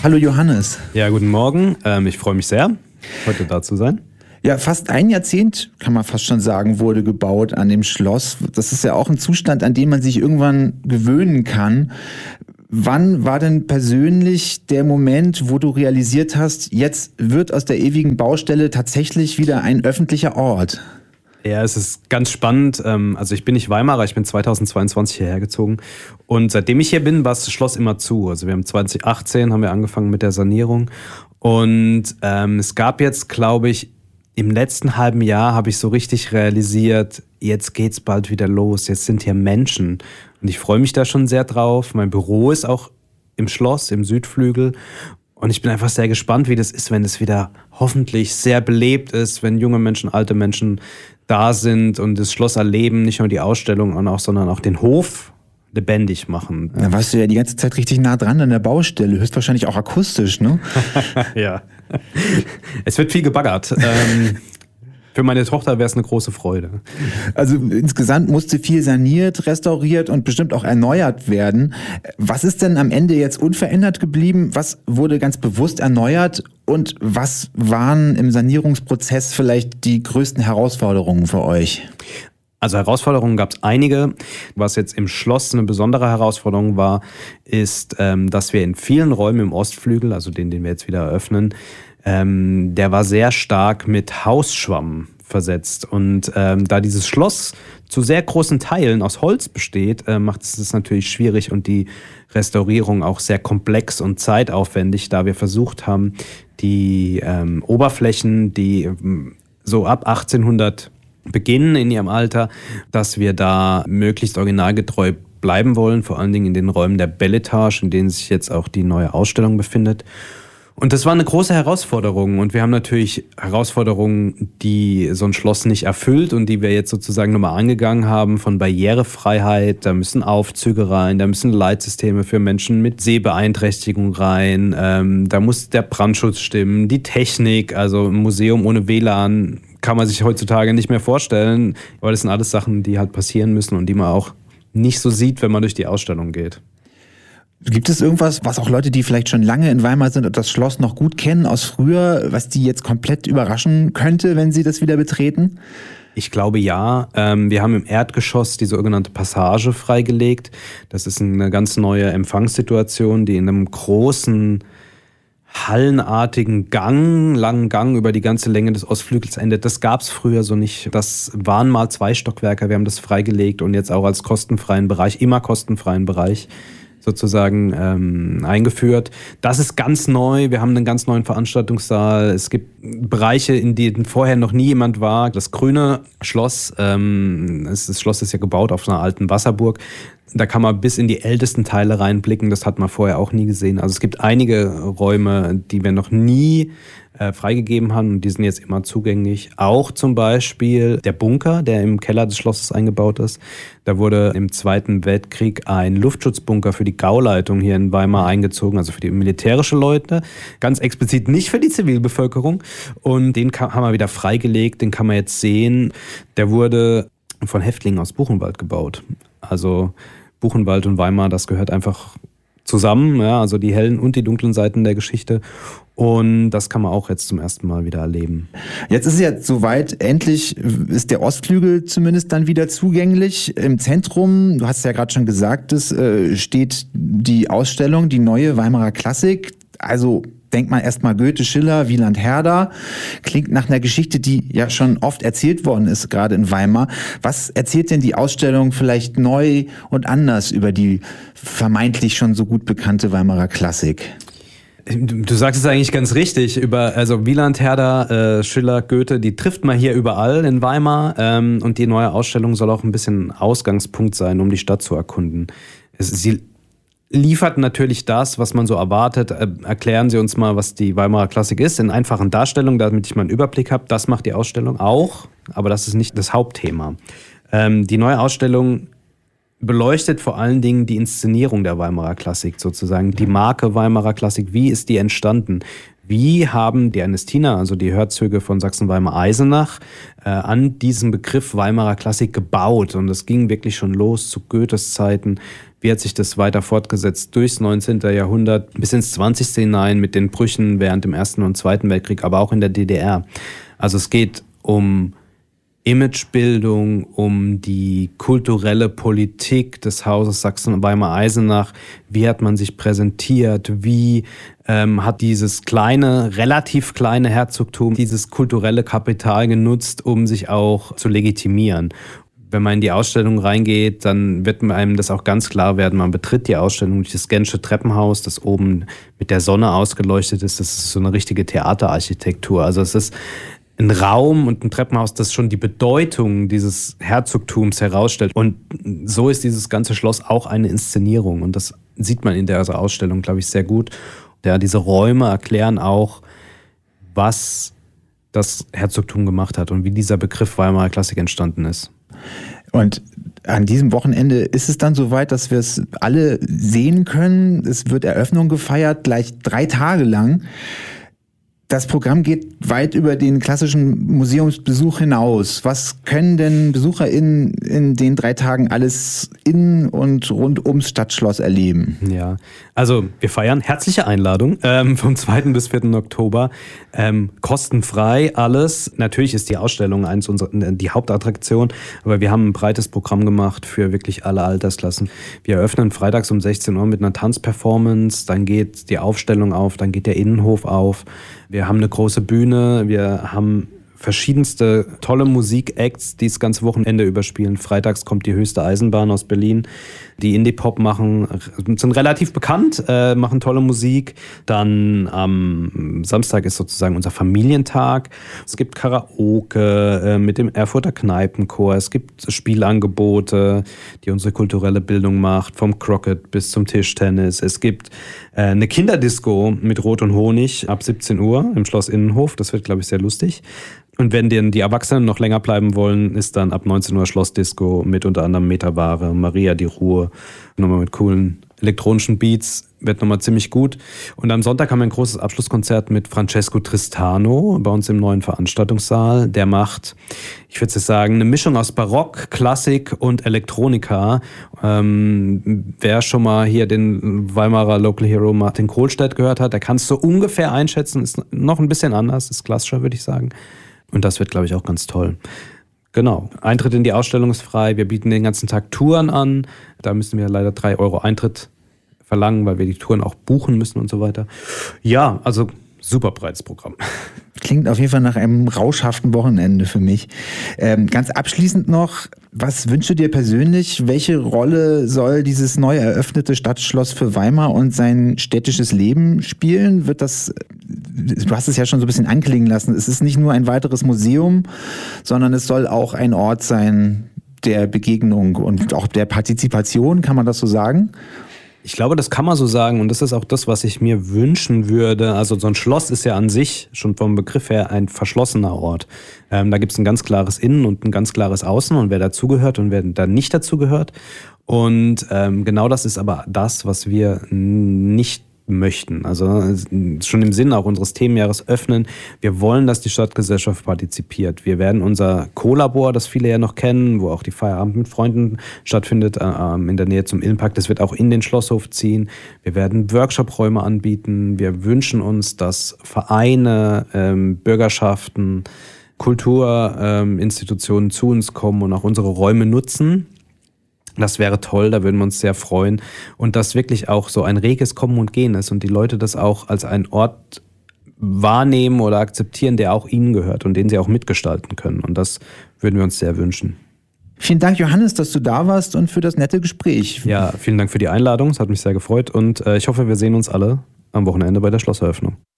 Hallo Johannes. Ja, guten Morgen. Ich freue mich sehr, heute da zu sein. Ja, fast ein Jahrzehnt, kann man fast schon sagen, wurde gebaut an dem Schloss. Das ist ja auch ein Zustand, an den man sich irgendwann gewöhnen kann. Wann war denn persönlich der Moment, wo du realisiert hast, jetzt wird aus der ewigen Baustelle tatsächlich wieder ein öffentlicher Ort? Ja, es ist ganz spannend. Also ich bin nicht Weimarer, ich bin 2022 hierher gezogen. Und seitdem ich hier bin, war das Schloss immer zu. Also wir haben 2018 haben wir angefangen mit der Sanierung. Und es gab jetzt, glaube ich, im letzten halben Jahr habe ich so richtig realisiert, jetzt geht's bald wieder los. Jetzt sind hier Menschen. Und ich freue mich da schon sehr drauf. Mein Büro ist auch im Schloss, im Südflügel. Und ich bin einfach sehr gespannt, wie das ist, wenn es wieder hoffentlich sehr belebt ist, wenn junge Menschen, alte Menschen da sind und das Schloss erleben, nicht nur die Ausstellung, sondern auch den Hof lebendig machen. Da warst du ja die ganze Zeit richtig nah dran an der Baustelle, höchstwahrscheinlich auch akustisch, ne? Ja. Es wird viel gebaggert. Für meine Tochter wäre es eine große Freude. Also insgesamt musste viel saniert, restauriert und bestimmt auch erneuert werden. Was ist denn am Ende jetzt unverändert geblieben? Was wurde ganz bewusst erneuert? Und was waren im Sanierungsprozess vielleicht die größten Herausforderungen für euch? Also Herausforderungen gab es einige. Was jetzt im Schloss eine besondere Herausforderung war, ist, dass wir in vielen Räumen im Ostflügel, also den wir jetzt wieder eröffnen, der war sehr stark mit Hausschwamm versetzt. Und da dieses Schloss zu sehr großen Teilen aus Holz besteht, macht es das natürlich schwierig und die Restaurierung auch sehr komplex und zeitaufwendig, da wir versucht haben, die Oberflächen, die so ab 1800 beginnen in ihrem Alter, dass wir da möglichst originalgetreu bleiben wollen, vor allen Dingen in den Räumen der Beletage, in denen sich jetzt auch die neue Ausstellung befindet. Und das war eine große Herausforderung und wir haben natürlich Herausforderungen, die so ein Schloss nicht erfüllt und die wir jetzt sozusagen nochmal angegangen haben, von Barrierefreiheit, da müssen Aufzüge rein, da müssen Leitsysteme für Menschen mit Sehbeeinträchtigung rein, da muss der Brandschutz stimmen, die Technik, also ein Museum ohne WLAN kann man sich heutzutage nicht mehr vorstellen, aber das sind alles Sachen, die halt passieren müssen und die man auch nicht so sieht, wenn man durch die Ausstellung geht. Gibt es irgendwas, was auch Leute, die vielleicht schon lange in Weimar sind und das Schloss noch gut kennen aus früher, was die jetzt komplett überraschen könnte, wenn sie das wieder betreten? Ich glaube ja. Wir haben im Erdgeschoss die sogenannte Passage freigelegt. Das ist eine ganz neue Empfangssituation, die in einem großen hallenartigen langen Gang über die ganze Länge des Ostflügels endet. Das gab es früher so nicht. Das waren mal 2 Stockwerke, wir haben das freigelegt und jetzt auch als kostenfreien Bereich, immer kostenfreien Bereich sozusagen eingeführt. Das ist ganz neu. Wir haben einen ganz neuen Veranstaltungssaal. Es gibt Bereiche, in denen vorher noch nie jemand war. Das grüne Schloss, das Schloss ist ja gebaut auf einer alten Wasserburg. Da kann man bis in die ältesten Teile reinblicken. Das hat man vorher auch nie gesehen. Also es gibt einige Räume, die wir noch nie freigegeben haben und die sind jetzt immer zugänglich. Auch zum Beispiel der Bunker, der im Keller des Schlosses eingebaut ist. Da wurde im Zweiten Weltkrieg ein Luftschutzbunker für die Gauleitung hier in Weimar eingezogen, also für die militärische Leute, ganz explizit nicht für die Zivilbevölkerung. Und den haben wir wieder freigelegt, den kann man jetzt sehen. Der wurde von Häftlingen aus Buchenwald gebaut. Also Buchenwald und Weimar, das gehört einfach zusammen, ja, also die hellen und die dunklen Seiten der Geschichte. Und das kann man auch jetzt zum ersten Mal wieder erleben. Jetzt ist es ja soweit, endlich ist der Ostflügel zumindest dann wieder zugänglich. Im Zentrum, du hast es ja gerade schon gesagt, steht die Ausstellung, die neue Weimarer Klassik. Also denkt man erstmal Goethe, Schiller, Wieland, Herder. Klingt nach einer Geschichte, die ja schon oft erzählt worden ist, gerade in Weimar. Was erzählt denn die Ausstellung vielleicht neu und anders über die vermeintlich schon so gut bekannte Weimarer Klassik? Du sagst es eigentlich ganz richtig. Also Wieland, Herder, Schiller, Goethe, die trifft man hier überall in Weimar. Und die neue Ausstellung soll auch ein bisschen Ausgangspunkt sein, um die Stadt zu erkunden. Sie liefert natürlich das, was man so erwartet. Erklären Sie uns mal, was die Weimarer Klassik ist, in einfachen Darstellungen, damit ich mal einen Überblick habe. Das macht die Ausstellung auch, aber das ist nicht das Hauptthema. Die neue Ausstellung beleuchtet vor allen Dingen die Inszenierung der Weimarer Klassik sozusagen, die Marke Weimarer Klassik. Wie ist die entstanden? Wie haben die Ernestiner, also die Herzöge von Sachsen-Weimar-Eisenach, an diesem Begriff Weimarer Klassik gebaut? Und das ging wirklich schon los zu Goethes Zeiten wie hat sich das weiter fortgesetzt durchs 19. Jahrhundert bis ins 20. hinein mit den Brüchen während dem Ersten und Zweiten Weltkrieg, aber auch in der DDR. Also es geht um Imagebildung, um die kulturelle Politik des Hauses Sachsen-Weimar-Eisenach. Wie hat man sich präsentiert? Wie hat dieses relativ kleine Herzogtum dieses kulturelle Kapital genutzt, um sich auch zu legitimieren? Wenn man in die Ausstellung reingeht, dann wird einem das auch ganz klar werden. Man betritt die Ausstellung durch das Gensche Treppenhaus, das oben mit der Sonne ausgeleuchtet ist. Das ist so eine richtige Theaterarchitektur. Also es ist ein Raum und ein Treppenhaus, das schon die Bedeutung dieses Herzogtums herausstellt. Und so ist dieses ganze Schloss auch eine Inszenierung. Und das sieht man in der Ausstellung, glaube ich, sehr gut. Ja, diese Räume erklären auch, was das Herzogtum gemacht hat und wie dieser Begriff Weimarer Klassik entstanden ist. Und an diesem Wochenende ist es dann soweit, dass wir es alle sehen können. Es wird Eröffnung gefeiert, gleich 3 Tage lang. Das Programm geht weit über den klassischen Museumsbesuch hinaus. Was können denn BesucherInnen in den 3 Tagen alles in und rund ums Stadtschloss erleben? Ja, also wir feiern, herzliche Einladung vom 2. bis 4. Oktober. Kostenfrei alles. Natürlich ist die Ausstellung die Hauptattraktion, aber wir haben ein breites Programm gemacht für wirklich alle Altersklassen. Wir eröffnen freitags um 16 Uhr mit einer Tanzperformance, dann geht die Aufstellung auf, dann geht der Innenhof auf. Wir haben eine große Bühne, wir haben verschiedenste tolle Musikacts, die das ganze Wochenende überspielen. Freitags kommt die Höchste Eisenbahn aus Berlin, die Indie-Pop machen, sind relativ bekannt, machen tolle Musik. Dann am Samstag ist sozusagen unser Familientag. Es gibt Karaoke mit dem Erfurter Kneipenchor. Es gibt Spielangebote, die unsere kulturelle Bildung macht, vom Croquet bis zum Tischtennis. Es gibt eine Kinderdisco mit Rot und Honig ab 17 Uhr im Schloss Innenhof. Das wird, glaube ich, sehr lustig. Und wenn die Erwachsenen noch länger bleiben wollen, ist dann ab 19 Uhr Schlossdisco mit unter anderem Metaware, Maria die Ruhe, nochmal mit coolen elektronischen Beats, wird nochmal ziemlich gut. Und am Sonntag haben wir ein großes Abschlusskonzert mit Francesco Tristano bei uns im neuen Veranstaltungssaal. Der macht, ich würde jetzt sagen, eine Mischung aus Barock, Klassik und Elektronika. Wer schon mal hier den Weimarer Local Hero Martin Kohlstedt gehört hat, der kann es so ungefähr einschätzen. Ist noch ein bisschen anders, ist klassischer, würde ich sagen. Und das wird, glaube ich, auch ganz toll. Genau. Eintritt in die Ausstellung ist frei. Wir bieten den ganzen Tag Touren an. Da müssen wir leider 3 Euro Eintritt verlangen, weil wir die Touren auch buchen müssen und so weiter. Ja, also super breites Programm. Klingt auf jeden Fall nach einem rauschhaften Wochenende für mich. Ganz abschließend noch, was wünschst du dir persönlich? Welche Rolle soll dieses neu eröffnete Stadtschloss für Weimar und sein städtisches Leben spielen? Du hast es ja schon so ein bisschen anklingen lassen, es ist nicht nur ein weiteres Museum, sondern es soll auch ein Ort sein der Begegnung und auch der Partizipation, kann man das so sagen? Ich glaube, das kann man so sagen und das ist auch das, was ich mir wünschen würde. Also so ein Schloss ist ja an sich schon vom Begriff her ein verschlossener Ort. Da gibt es ein ganz klares Innen und ein ganz klares Außen und wer dazugehört und wer da nicht dazugehört. Und genau das ist aber das, was wir nicht möchten. Also schon im Sinne auch unseres Themenjahres öffnen. Wir wollen, dass die Stadtgesellschaft partizipiert. Wir werden unser Co-Labor, das viele ja noch kennen, wo auch die Feierabend mit Freunden stattfindet, in der Nähe zum Innenpark, das wird auch in den Schlosshof ziehen. Wir werden Workshop-Räume anbieten. Wir wünschen uns, dass Vereine, Bürgerschaften, Kulturinstitutionen zu uns kommen und auch unsere Räume nutzen. Das wäre toll, da würden wir uns sehr freuen. Und dass wirklich auch so ein reges Kommen und Gehen ist und die Leute das auch als einen Ort wahrnehmen oder akzeptieren, der auch ihnen gehört und den sie auch mitgestalten können. Und das würden wir uns sehr wünschen. Vielen Dank, Johannes, dass du da warst und für das nette Gespräch. Ja, vielen Dank für die Einladung, es hat mich sehr gefreut und ich hoffe, wir sehen uns alle am Wochenende bei der Schlosseröffnung.